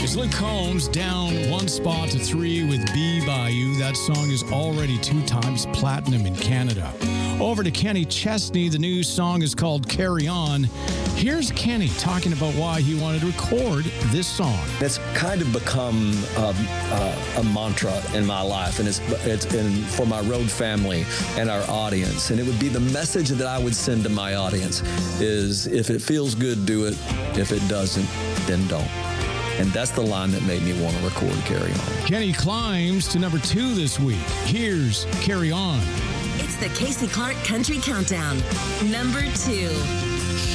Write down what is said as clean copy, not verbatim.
As Luke Combs down one spot to 3 with Be By You. That song is already 2 times platinum in Canada. Over to Kenny Chesney. The new song is called Carry On. Here's Kenny talking about why he wanted to record this song. It's kind of become a mantra in my life, and it's for my road family and our audience. And it would be the message that I would send to my audience is, if it feels good, do it. If it doesn't, then don't. And that's the line that made me want to record Carry On. Kenny climbs to number 2 this week. Here's Carry On. It's the Casey Clark Country Countdown. Number 2.